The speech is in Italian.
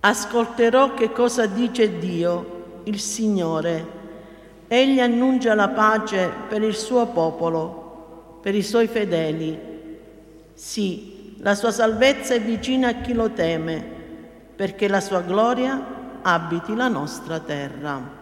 Ascolterò che cosa dice Dio, il Signore. Egli annuncia la pace per il suo popolo, per i suoi fedeli. Sì, la sua salvezza è vicina a chi lo teme, perché la sua gloria abiti la nostra terra.